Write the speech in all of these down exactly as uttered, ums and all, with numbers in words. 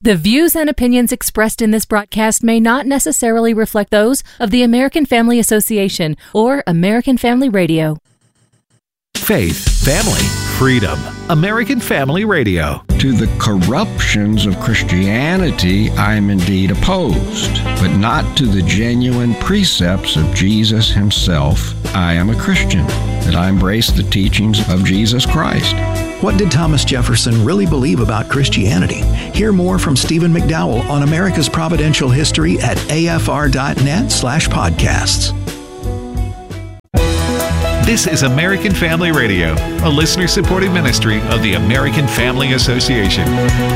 The views and opinions expressed in this broadcast may not necessarily reflect those of the American Family Association or American Family Radio. Faith, family, freedom. American Family Radio. To the corruptions of Christianity, I am indeed opposed, but not to the genuine precepts of Jesus himself. I am a Christian, that I embrace the teachings of Jesus Christ. What did Thomas Jefferson really believe about Christianity? Hear more from Stephen McDowell on America's Providential History at afr.net slash podcasts. This is American Family Radio, a listener-supported ministry of the American Family Association.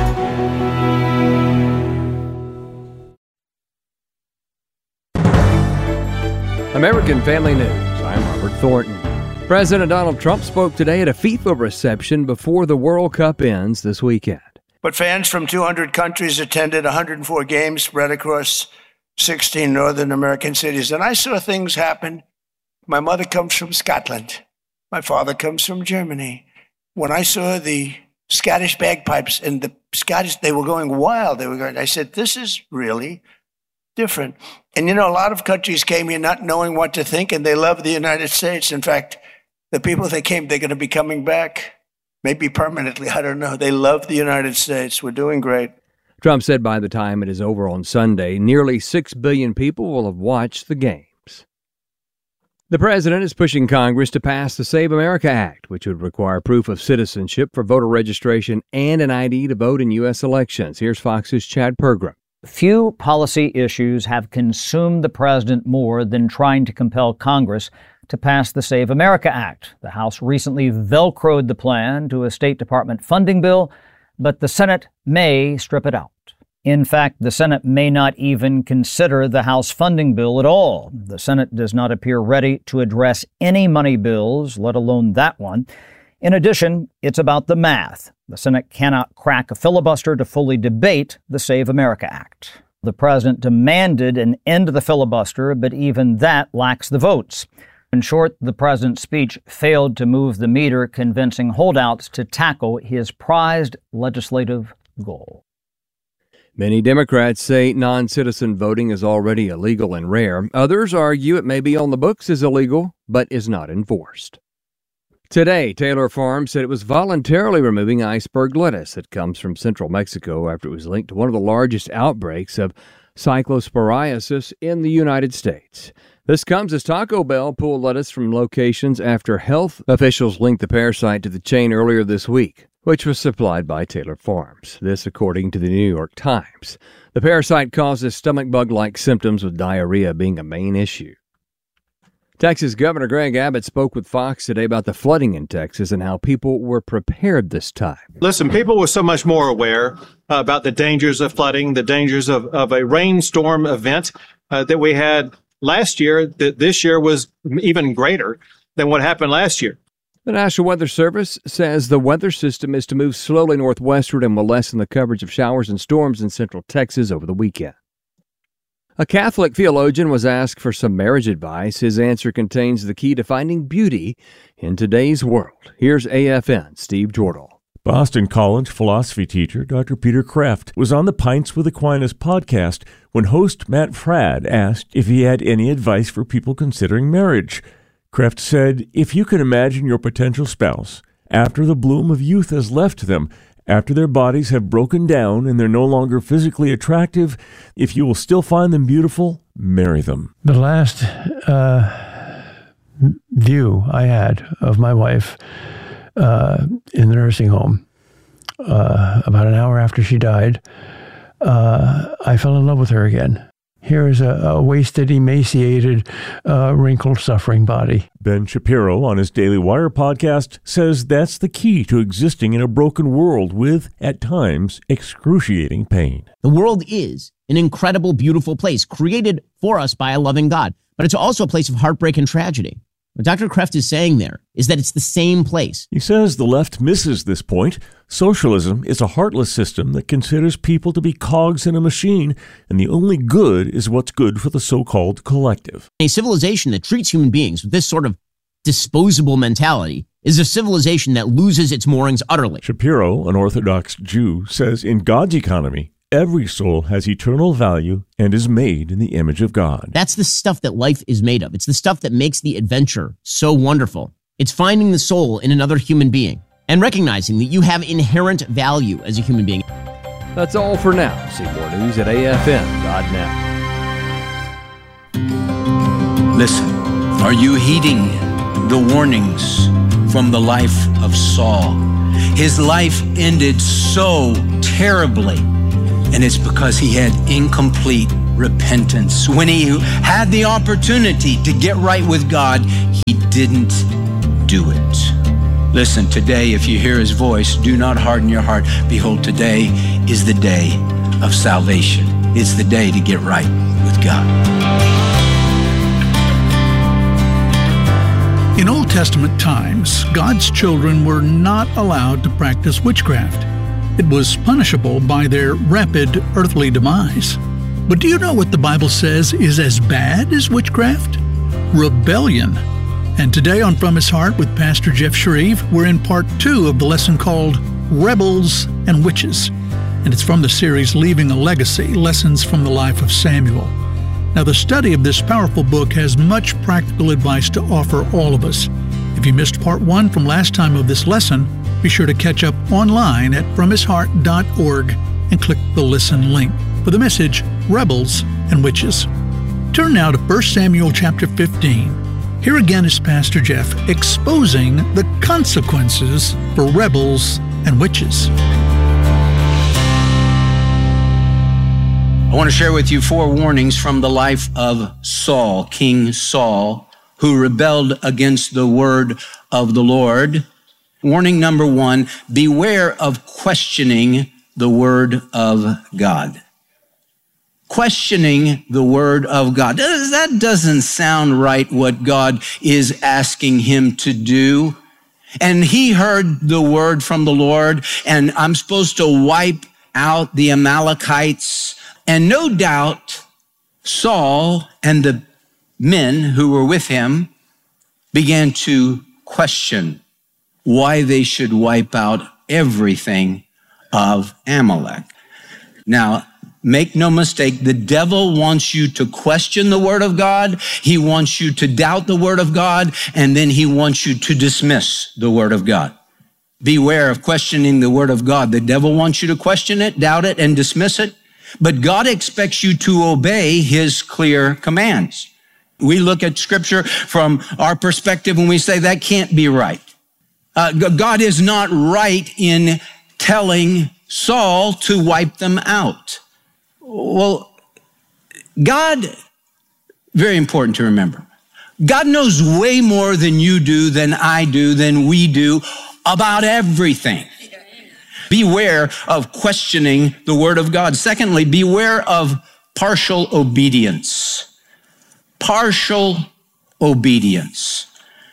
American Family News. I'm Robert Thornton. President Donald Trump spoke today at a FIFA reception before the World Cup ends this weekend. But fans from two hundred countries attended one hundred four games spread across sixteen Northern American cities. And I saw things happen. My mother comes from Scotland. My father comes from Germany. When I saw the Scottish bagpipes and the Scottish, they were going wild. They were going, I said, this is really different. And, you know, a lot of countries came here not knowing what to think, and they love the United States. In fact, the people that came, they're going to be coming back, maybe permanently. I don't know. They love the United States. We're doing great. Trump said by the time it is over on Sunday, nearly six billion people will have watched the games. The president is pushing Congress to pass the Save America Act, which would require proof of citizenship for voter registration and an I D to vote in U S elections. Here's Fox's Chad Pergram. Few policy issues have consumed the president more than trying to compel Congress to pass the Save America Act. The House recently velcroed the plan to a State Department funding bill, but the Senate may strip it out. In fact, the Senate may not even consider the House funding bill at all. The Senate does not appear ready to address any money bills, let alone that one. In addition, it's about the math. The Senate cannot crack a filibuster to fully debate the Save America Act. The president demanded an end to the filibuster, but even that lacks the votes. In short, the president's speech failed to move the meter, convincing holdouts to tackle his prized legislative goal. Many Democrats say non-citizen voting is already illegal and rare. Others argue it may be on the books as illegal, but is not enforced. Today, Taylor Farms said it was voluntarily removing iceberg lettuce that comes from central Mexico after it was linked to one of the largest outbreaks of cyclosporiasis in the United States. This comes as Taco Bell pulled lettuce from locations after health officials linked the parasite to the chain earlier this week, which was supplied by Taylor Farms. This according to the New York Times. The parasite causes stomach bug-like symptoms, with diarrhea being a main issue. Texas Governor Greg Abbott spoke with Fox today about the flooding in Texas and how people were prepared this time. Listen, people were so much more aware uh, about the dangers of flooding, the dangers of, of a rainstorm event uh, that we had last year, that this year was even greater than what happened last year. The National Weather Service says the weather system is to move slowly northwestward and will lessen the coverage of showers and storms in central Texas over the weekend. A Catholic theologian was asked for some marriage advice. His answer contains the key to finding beauty in today's world. Here's A F N Steve Jordal. Boston College philosophy teacher Doctor Peter Kreeft was on the Pints with Aquinas podcast when host Matt Fradd asked if he had any advice for people considering marriage. Kreeft said, if you can imagine your potential spouse after the bloom of youth has left them, after their bodies have broken down and they're no longer physically attractive, if you will still find them beautiful, marry them. The last uh, view I had of my wife uh, in the nursing home, uh, about an hour after she died, uh, I fell in love with her again. Here is a, a wasted, emaciated, uh, wrinkled, suffering body. Ben Shapiro on his Daily Wire podcast says that's the key to existing in a broken world with, at times, excruciating pain. The world is an incredible, beautiful place created for us by a loving God, but it's also a place of heartbreak and tragedy. What Doctor Kreeft is saying there is that it's the same place. He says the left misses this point. Socialism is a heartless system that considers people to be cogs in a machine, and the only good is what's good for the so-called collective. A civilization that treats human beings with this sort of disposable mentality is a civilization that loses its moorings utterly. Shapiro, an Orthodox Jew, says in God's economy, Every soul has eternal value and is made in the image of God. That's the stuff that life is made of. It's the stuff that makes the adventure so wonderful. It's finding the soul in another human being and recognizing that you have inherent value as a human being. That's all for now. See more news at A F M dot net. Listen, are you heeding the warnings from the life of Saul? His life ended so terribly, and it's because he had incomplete repentance. When he had the opportunity to get right with God, he didn't do it. Listen, today, if you hear his voice, do not harden your heart. Behold, today is the day of salvation. It's the day to get right with God. In Old Testament times, God's children were not allowed to practice witchcraft. It was punishable by their rapid earthly demise. But do you know what the Bible says is as bad as witchcraft? Rebellion. And today on From His Heart with Pastor Jeff Shreve, we're in part two of the lesson called Rebels and Witches. And it's from the series Leaving a Legacy, Lessons from the Life of Samuel. Now, the study of this powerful book has much practical advice to offer all of us. If you missed part one from last time of this lesson, be sure to catch up online at from his heart dot org and click the listen link for the message, Rebels and Witches. Turn now to First Samuel chapter fifteen. Here again is Pastor Jeff exposing the consequences for rebels and witches. I want to share with you four warnings from the life of Saul, King Saul, who rebelled against the word of the Lord. Warning number one, beware of questioning the word of God. Questioning the word of God. That doesn't sound right what God is asking him to do. And he heard the word from the Lord, and I'm supposed to wipe out the Amalekites. And no doubt, Saul and the men who were with him began to question why they should wipe out everything of Amalek. Now, make no mistake, the devil wants you to question the word of God. He wants you to doubt the word of God, and then he wants you to dismiss the word of God. Beware of questioning the word of God. The devil wants you to question it, doubt it, and dismiss it. But God expects you to obey his clear commands. We look at scripture from our perspective and we say that can't be right. Uh, God is not right in telling Saul to wipe them out. Well, God, very important to remember, God knows way more than you do, than I do, than we do about everything. Beware of questioning the word of God. Secondly, beware of partial obedience. Partial obedience.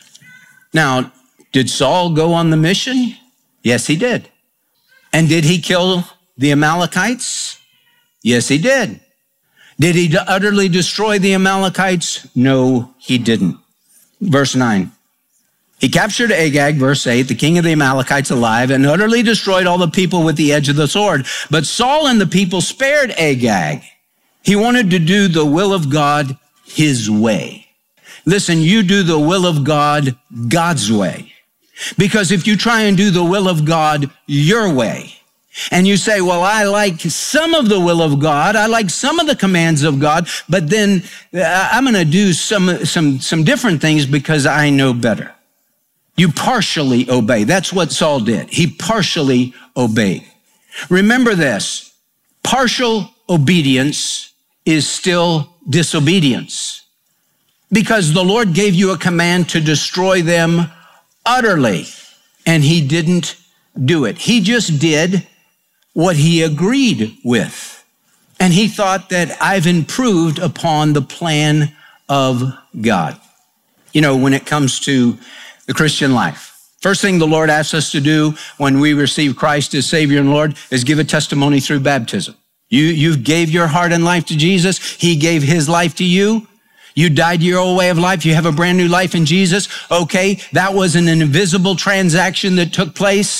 Now, did Saul go on the mission? Yes, he did. And did he kill the Amalekites? Yes, he did. Did he utterly destroy the Amalekites? No, he didn't. Verse nine. He captured Agag, verse eight, the king of the Amalekites alive, and utterly destroyed all the people with the edge of the sword. But Saul and the people spared Agag. He wanted to do the will of God his way. Listen, you do the will of God God's way. Because if you try and do the will of God your way, and you say, well, I like some of the will of God, I like some of the commands of God, but then uh, I'm going to do some, some, some different things because I know better. You partially obey. That's what Saul did. He partially obeyed. Remember this, partial obedience is still disobedience because the Lord gave you a command to destroy them utterly, and he didn't do it. He just did what he agreed with. And he thought that I've improved upon the plan of God. You know, when it comes to the Christian life, first thing the Lord asks us to do when we receive Christ as Savior and Lord is give a testimony through baptism. You, you gave your heart and life to Jesus. He gave his life to you. You died your old way of life. You have a brand new life in Jesus. Okay, that was an invisible transaction that took place.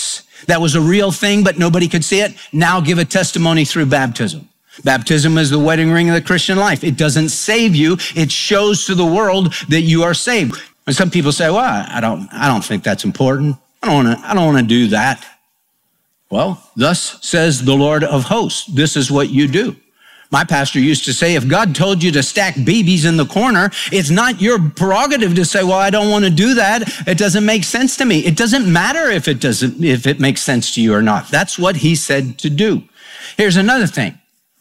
that was a real thing, but nobody could see it. Now give a testimony through baptism. Baptism is the wedding ring of the Christian life. It doesn't save you. It shows to the world that you are saved. And some people say, well, I don't, I don't think that's important. I don't want to, I don't want to do that. Well, thus says the Lord of hosts. This is what you do. My pastor used to say, if God told you to stack babies in the corner, it's not your prerogative to say, well, I don't want to do that. It doesn't make sense to me. It doesn't matter if it doesn't, if it makes sense to you or not. That's what he said to do. Here's another thing.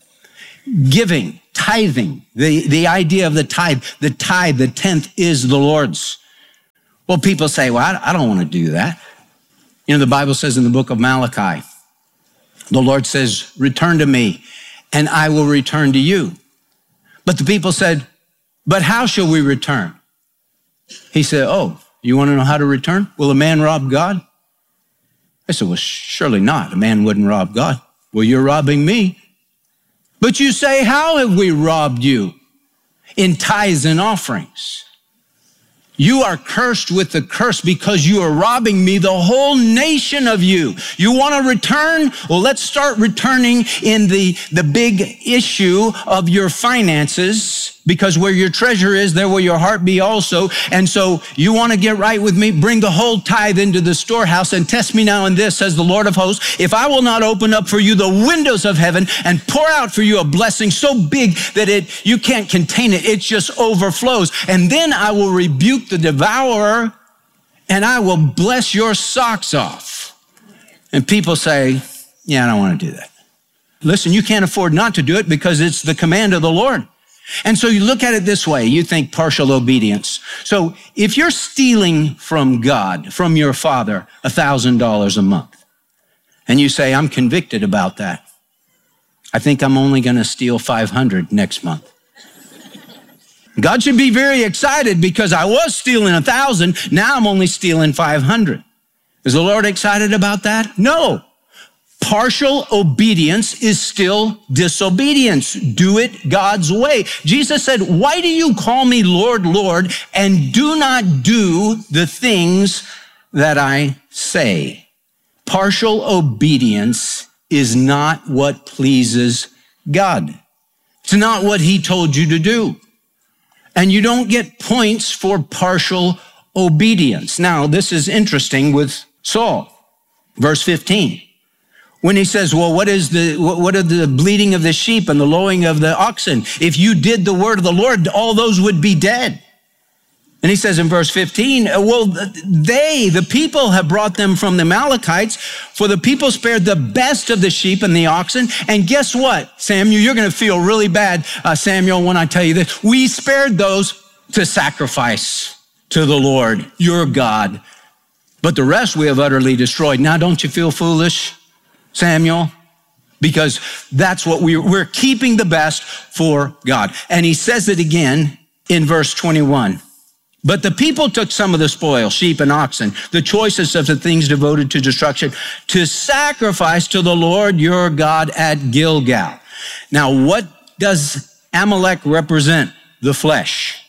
Giving, tithing, the, the idea of the tithe, the tithe, the tenth is the Lord's. Well, people say, well, I, I don't want to do that. You know, the Bible says in the book of Malachi, the Lord says, return to me and I will return to you. But the people said, but how shall we return? He said, oh, you want to know how to return? Will a man rob God? I said, well, surely not. A man wouldn't rob God. Well, you're robbing me. But you say, how have we robbed you? In tithes and offerings. You are cursed with the curse because you are robbing me, the whole nation of you. You want to return? Well, let's start returning in the, the big issue of your finances, because where your treasure is, there will your heart be also. And so you want to get right with me? Bring the whole tithe into the storehouse and test me now in this, says the Lord of hosts. If I will not open up for you the windows of heaven and pour out for you a blessing so big that it you can't contain it, it just overflows. And then I will rebuke the devourer and I will bless your socks off. And people say, yeah, I don't want to do that. Listen, you can't afford not to do it because it's the command of the Lord. And so you look at it this way, you think partial obedience. So if you're stealing from God, from your father, one thousand dollars a month, and you say, I'm convicted about that, I think I'm only going to steal five hundred dollars next month. God should be very excited because I was stealing one thousand dollars, now I'm only stealing five hundred dollars. Is the Lord excited about that? No. Partial obedience is still disobedience. Do it God's way. Jesus said, why do you call me Lord, Lord, and do not do the things that I say? Partial obedience is not what pleases God. It's not what he told you to do. And you don't get points for partial obedience. Now, this is interesting with Saul. Verse fifteen. When he says, well, what is the, what are the bleating of the sheep and the lowing of the oxen? If you did the word of the Lord, all those would be dead. And he says in verse fifteen, well, they, the people have brought them from the Amalekites, for the people spared the best of the sheep and the oxen. And guess what, Samuel, you're going to feel really bad, uh, Samuel, when I tell you this. We spared those to sacrifice to the Lord, your God. But the rest we have utterly destroyed. Now, don't you feel foolish, Samuel? Because that's what we, we're keeping the best for God. And he says it again in verse twenty-one. But the people took some of the spoil, sheep and oxen, the choicest of the things devoted to destruction, to sacrifice to the Lord your God at Gilgal. Now, what does Amalek represent? The flesh.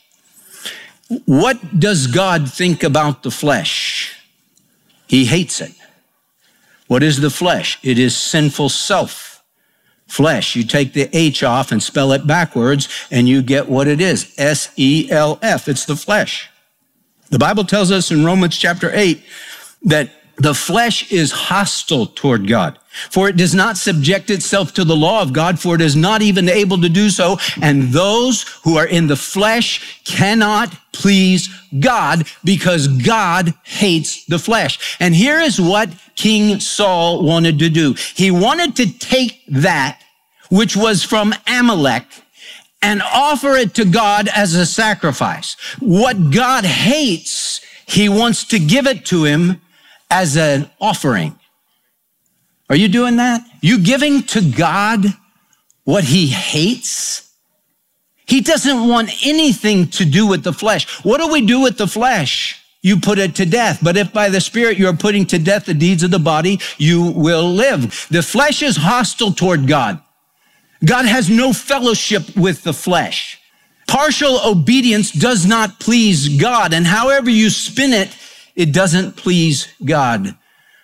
What does God think about the flesh? He hates it. What is the flesh? It is sinful self. Flesh. You take the H off and spell it backwards, and you get what it is. S E L F. It's the flesh. The Bible tells us in Romans chapter eight that the flesh is hostile toward God, for it does not subject itself to the law of God, for it is not even able to do so. And those who are in the flesh cannot please God, because God hates the flesh. And here is what King Saul wanted to do. He wanted to take that which was from Amalek and offer it to God as a sacrifice. What God hates, he wants to give it to him as an offering. Are you doing that? You giving to God what he hates? He doesn't want anything to do with the flesh. What do we do with the flesh? You put it to death. But if by the Spirit you're putting to death the deeds of the body, you will live. The flesh is hostile toward God. God has no fellowship with the flesh. Partial obedience does not please God. And however you spin it, it doesn't please God.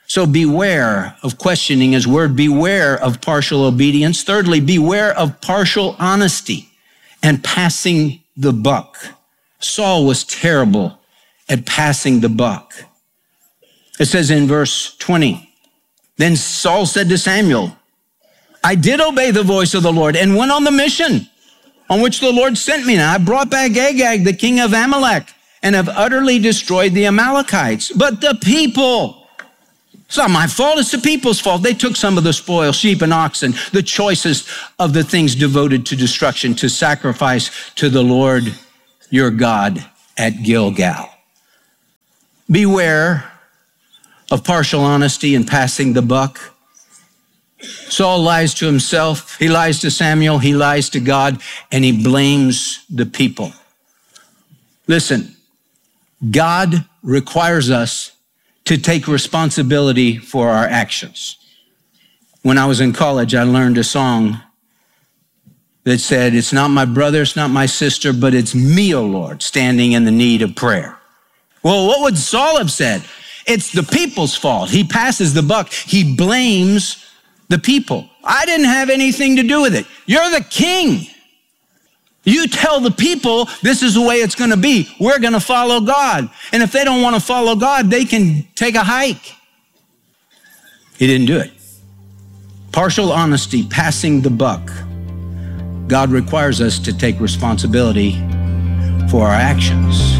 So beware of questioning his word. Beware of partial obedience. Thirdly, beware of partial honesty and passing the buck. Saul was terrible at passing the buck. It says in verse twenty, then Saul said to Samuel, I did obey the voice of the Lord and went on the mission on which the Lord sent me. Now I brought back Agag, the king of Amalek, and have utterly destroyed the Amalekites. But the people, it's not my fault, it's the people's fault. They took some of the spoil, sheep and oxen, the choicest of the things devoted to destruction, to sacrifice to the Lord your God at Gilgal. Beware of partial honesty and passing the buck. Saul lies to himself, he lies to Samuel, he lies to God, and he blames the people. Listen, God requires us to take responsibility for our actions. When I was in college, I learned a song that said, it's not my brother, it's not my sister, but it's me, O Lord, standing in the need of prayer. Well, what would Saul have said? It's the people's fault. He passes the buck. He blames the people. I didn't have anything to do with it. You're the king. You tell the people this is the way it's going to be. We're going to follow God. And if they don't want to follow God, they can take a hike. He didn't do it. Partial honesty, passing the buck. God requires us to take responsibility for our actions.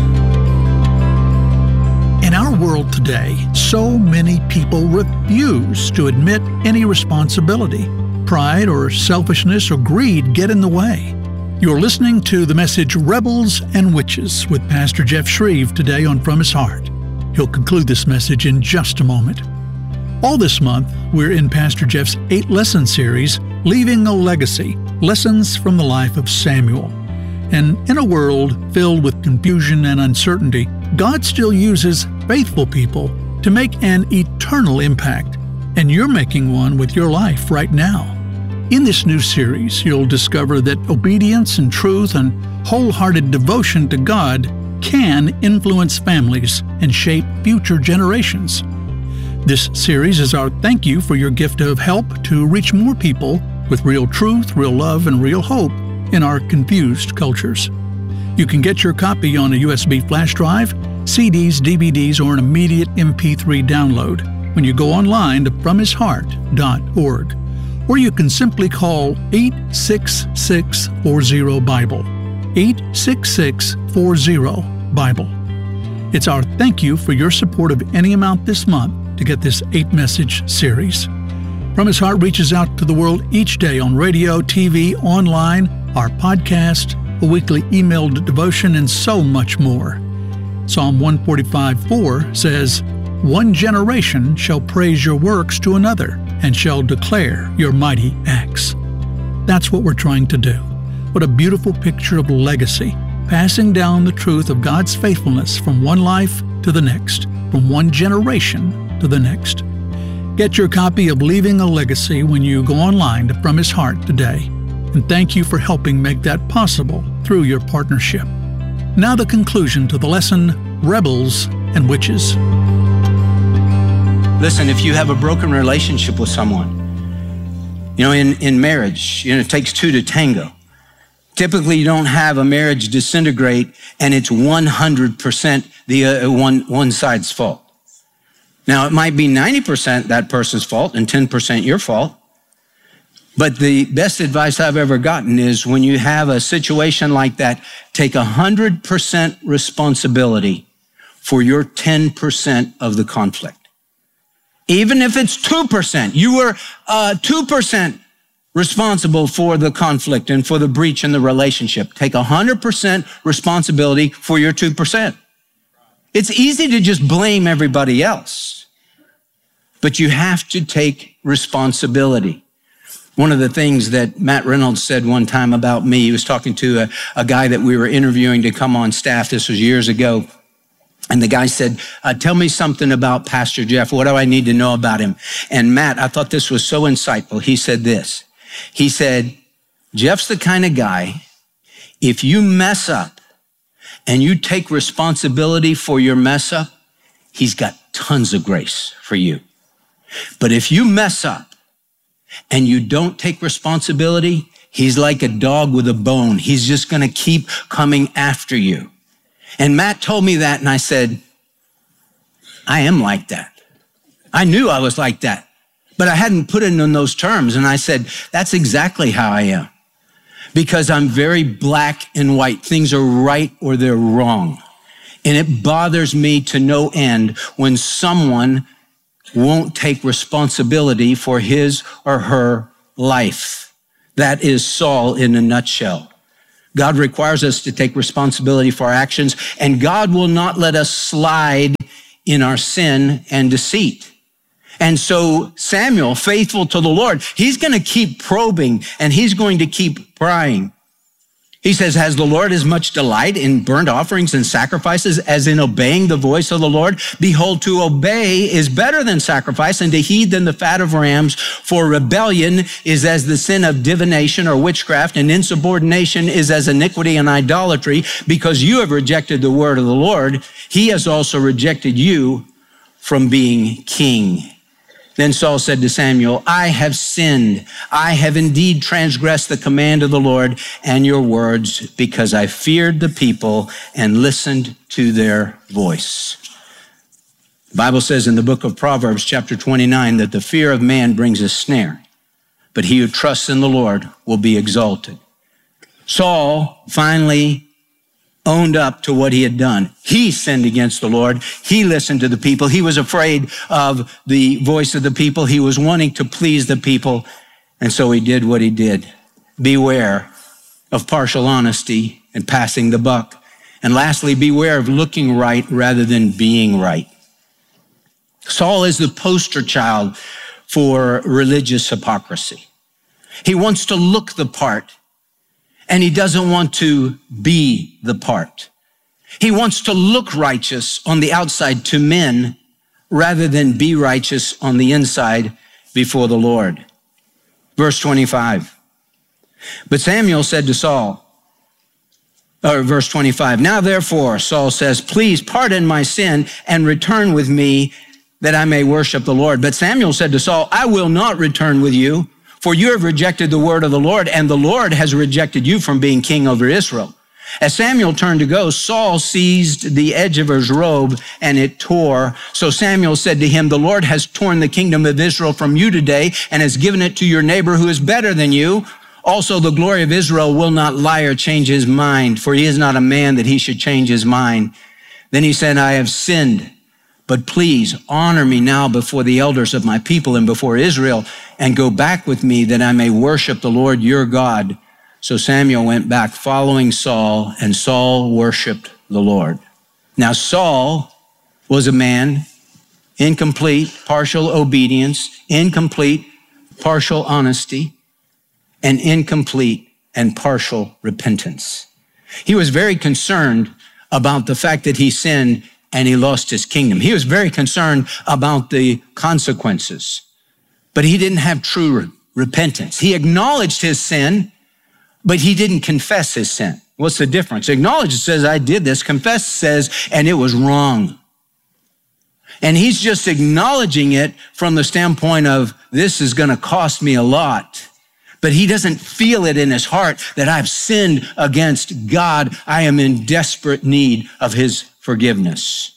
In our world today, so many people refuse to admit any responsibility. Pride or selfishness or greed get in the way. You're listening to the message Rebels and Witches with Pastor Jeff Shreve today on From His Heart. He'll conclude this message in just a moment. All this month, we're in Pastor Jeff's eight-lesson series, Leaving a Legacy, Lessons from the Life of Samuel. And in a world filled with confusion and uncertainty, God still uses faithful people to make an eternal impact, and you're making one with your life right now. In this new series, you'll discover that obedience and truth and wholehearted devotion to God can influence families and shape future generations. This series is our thank you for your gift of help to reach more people with real truth, real love, and real hope in our confused cultures. You can get your copy on a U S B flash drive, C Ds, D V Ds, or an immediate M P three download when you go online to from his heart dot org. Or you can simply call eight six six, four zero, Bible, eight six six, four zero, Bible. It's our thank you for your support of any amount this month to get this eight-message series. From His Heart reaches out to the world each day on radio, T V, online, our podcast, a weekly emailed devotion, and so much more. Psalm one forty-five, four says, one generation shall praise your works to another and shall declare your mighty acts. That's what we're trying to do. What a beautiful picture of legacy, passing down the truth of God's faithfulness from one life to the next, from one generation to the next. Get your copy of Leaving a Legacy when you go online to From His Heart today. And thank you for helping make that possible through your partnership. Now the conclusion to the lesson, Rebels and Witches. Listen, if you have a broken relationship with someone, you know, in, in marriage, you know, it takes two to tango. Typically, you don't have a marriage disintegrate and it's one hundred percent the uh, one, one side's fault. Now, it might be ninety percent that person's fault and ten percent your fault. But the best advice I've ever gotten is when you have a situation like that, take one hundred percent responsibility for your ten percent of the conflict. Even if it's two percent, you were uh, two percent responsible for the conflict and for the breach in the relationship. Take one hundred percent responsibility for your two percent. It's easy to just blame everybody else, but you have to take responsibility. One of the things that Matt Reynolds said one time about me, he was talking to a, a guy that we were interviewing to come on staff. This was years ago. And the guy said, uh, tell me something about Pastor Jeff. What do I need to know about him? And Matt, I thought this was so insightful. He said this. He said, Jeff's the kind of guy, if you mess up and you take responsibility for your mess up, he's got tons of grace for you. But if you mess up and you don't take responsibility, he's like a dog with a bone. He's just going to keep coming after you. And Matt told me that, and I said, I am like that. I knew I was like that, but I hadn't put it in those terms. And I said, that's exactly how I am, because I'm very black and white. Things are right or they're wrong. And it bothers me to no end when someone won't take responsibility for his or her life. That is Saul in a nutshell. God requires us to take responsibility for our actions, and God will not let us slide in our sin and deceit. And so Samuel, faithful to the Lord, he's going to keep probing and he's going to keep prying. He says, has the Lord as much delight in burnt offerings and sacrifices as in obeying the voice of the Lord? Behold, to obey is better than sacrifice, and to heed than the fat of rams. For rebellion is as the sin of divination or witchcraft, and insubordination is as iniquity and idolatry. Because you have rejected the word of the Lord, he has also rejected you from being king. Then Saul said to Samuel, I have sinned. I have indeed transgressed the command of the Lord and your words, because I feared the people and listened to their voice. The Bible says in the book of Proverbs, chapter twenty-nine, that the fear of man brings a snare, but he who trusts in the Lord will be exalted. Saul finally owned up to what he had done. He sinned against the Lord. He listened to the people. He was afraid of the voice of the people. He was wanting to please the people. And so he did what he did. Beware of partial honesty and passing the buck. And lastly, beware of looking right rather than being right. Saul is the poster child for religious hypocrisy. He wants to look the part, and he doesn't want to be the part. He wants to look righteous on the outside to men rather than be righteous on the inside before the Lord. Verse twenty-five. But Samuel said to Saul, or verse twenty-five, now therefore, Saul says, please pardon my sin and return with me that I may worship the Lord. But Samuel said to Saul, I will not return with you, for you have rejected the word of the Lord, and the Lord has rejected you from being king over Israel. As Samuel turned to go, Saul seized the edge of his robe, and it tore. So Samuel said to him, the Lord has torn the kingdom of Israel from you today, and has given it to your neighbor who is better than you. Also, the glory of Israel will not lie or change his mind, for he is not a man that he should change his mind. Then he said, I have sinned. But please honor me now before the elders of my people and before Israel, and go back with me that I may worship the Lord your God. So Samuel went back following Saul, and Saul worshiped the Lord. Now Saul was a man, incomplete, partial obedience, incomplete, partial honesty, and incomplete and partial repentance. He was very concerned about the fact that he sinned and he lost his kingdom. He was very concerned about the consequences, but he didn't have true re- repentance. He acknowledged his sin, but he didn't confess his sin. What's the difference? Acknowledge says, I did this. Confess says, and it was wrong. And he's just acknowledging it from the standpoint of, this is going to cost me a lot. But he doesn't feel it in his heart that I've sinned against God. I am in desperate need of his forgiveness.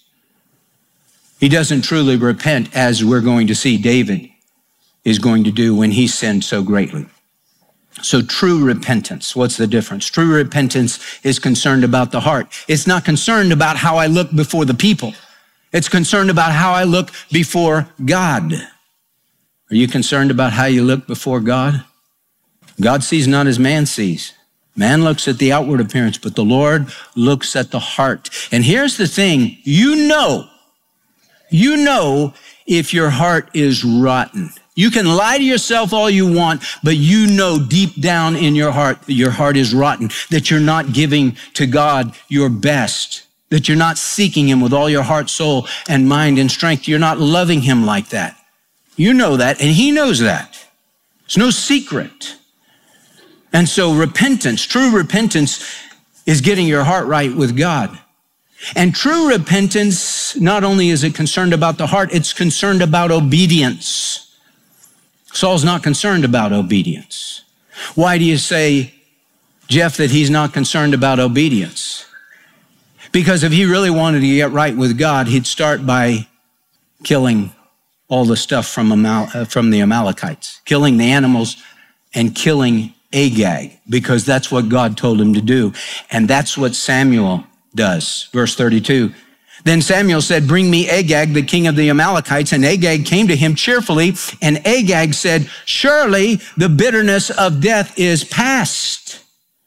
He doesn't truly repent, as we're going to see David is going to do when he sinned so greatly. So true repentance, what's the difference? True repentance is concerned about the heart. It's not concerned about how I look before the people. It's concerned about how I look before God. Are you concerned about how you look before God? God sees not as man sees. Man looks at the outward appearance, but the Lord looks at the heart. And here's the thing, you know, you know if your heart is rotten. You can lie to yourself all you want, but you know deep down in your heart that your heart is rotten, that you're not giving to God your best, that you're not seeking him with all your heart, soul, and mind and strength. You're not loving him like that. You know that, and he knows that. It's no secret. And so repentance, true repentance, is getting your heart right with God. And true repentance, not only is it concerned about the heart, it's concerned about obedience. Saul's not concerned about obedience. Why do you say, Jeff, that he's not concerned about obedience? Because if he really wanted to get right with God, he'd start by killing all the stuff from, Amal- uh, from the Amalekites, killing the animals and killing Agag, because that's what God told him to do. And that's what Samuel does. Verse thirty-two. Then Samuel said, bring me Agag, the king of the Amalekites. And Agag came to him cheerfully. And Agag said, surely the bitterness of death is past.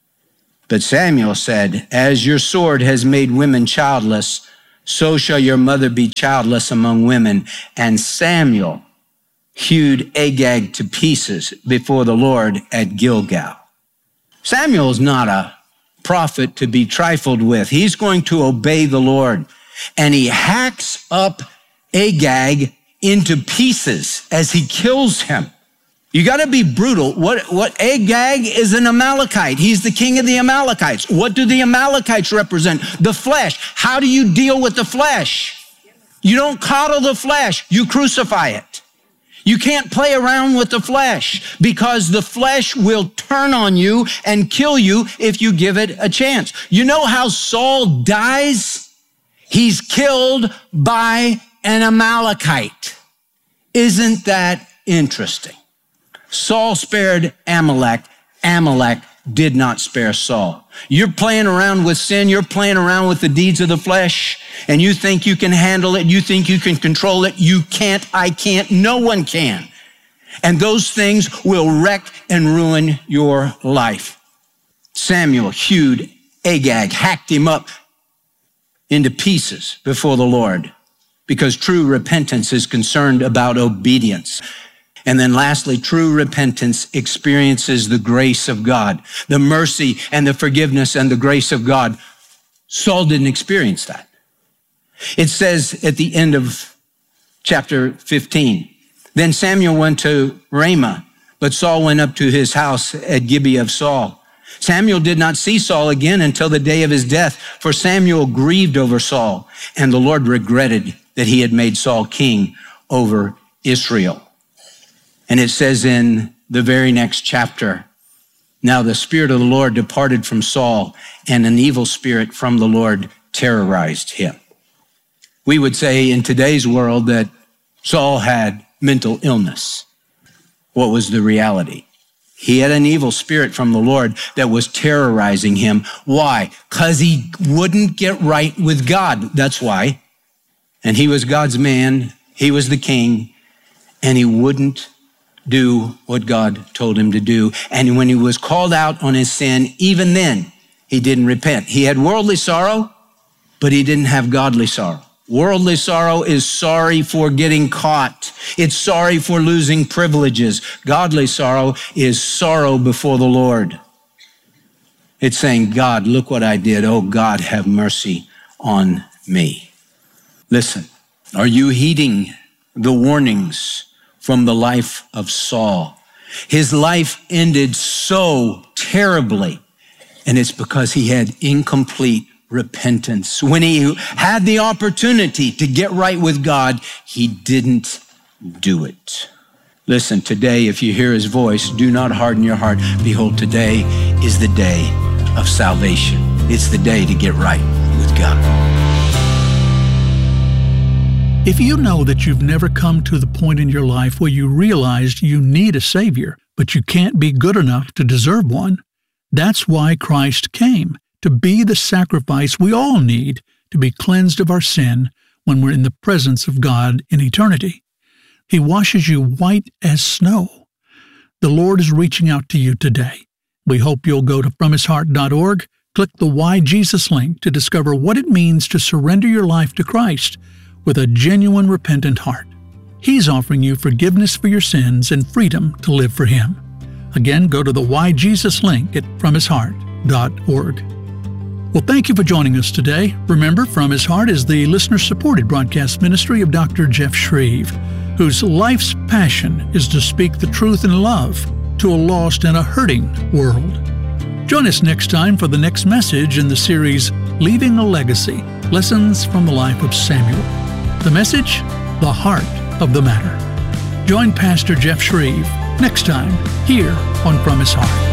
But Samuel said, as your sword has made women childless, so shall your mother be childless among women. And Samuel hewed Agag to pieces before the Lord at Gilgal. Samuel is not a prophet to be trifled with. He's going to obey the Lord. And he hacks up Agag into pieces as he kills him. You got to be brutal. What, what Agag is an Amalekite. He's the king of the Amalekites. What do the Amalekites represent? The flesh. How do you deal with the flesh? You don't coddle the flesh. You crucify it. You can't play around with the flesh, because the flesh will turn on you and kill you if you give it a chance. You know how Saul dies? He's killed by an Amalekite. Isn't that interesting? Saul spared Amalek. Amalek did not spare Saul. You're playing around with sin. You're playing around with the deeds of the flesh, and you think you can handle it. You think you can control it. You can't. I can't. No one can. And those things will wreck and ruin your life. Samuel hewed Agag, hacked him up into pieces before the Lord, because true repentance is concerned about obedience. And then lastly, true repentance experiences the grace of God, the mercy and the forgiveness and the grace of God. Saul didn't experience that. It says at the end of chapter fifteen, then Samuel went to Ramah, but Saul went up to his house at Gibeah of Saul. Samuel did not see Saul again until the day of his death, for Samuel grieved over Saul, and the Lord regretted that he had made Saul king over Israel. And it says in the very next chapter, now the Spirit of the Lord departed from Saul, and an evil spirit from the Lord terrorized him. We would say in today's world that Saul had mental illness. What was the reality? He had an evil spirit from the Lord that was terrorizing him. Why? Because he wouldn't get right with God. That's why. And he was God's man. He was the king, and he wouldn't do what God told him to do. And when he was called out on his sin, even then, he didn't repent. He had worldly sorrow, but he didn't have godly sorrow. Worldly sorrow is sorry for getting caught. It's sorry for losing privileges. Godly sorrow is sorrow before the Lord. It's saying, God, look what I did. Oh, God, have mercy on me. Listen, are you heeding the warnings from the life of Saul? His life ended so terribly, and it's because he had incomplete repentance. When he had the opportunity to get right with God, he didn't do it. Listen, today, if you hear his voice, do not harden your heart. Behold, today is the day of salvation. It's the day to get right with God. If you know that you've never come to the point in your life where you realized you need a Savior, but you can't be good enough to deserve one, that's why Christ came, to be the sacrifice we all need to be cleansed of our sin when we're in the presence of God in eternity. He washes you white as snow. The Lord is reaching out to you today. We hope you'll go to from his heart dot org, click the Why Jesus link to discover what it means to surrender your life to Christ with a genuine repentant heart. He's offering you forgiveness for your sins and freedom to live for Him. Again, go to the Why Jesus link at from his heart dot org. Well, thank you for joining us today. Remember, From His Heart is the listener-supported broadcast ministry of Doctor Jeff Shreve, whose life's passion is to speak the truth in love to a lost and a hurting world. Join us next time for the next message in the series, Leaving a Legacy, Lessons from the Life of Samuel. The message? The heart of the matter. Join Pastor Jeff Shreve next time here on From His Heart.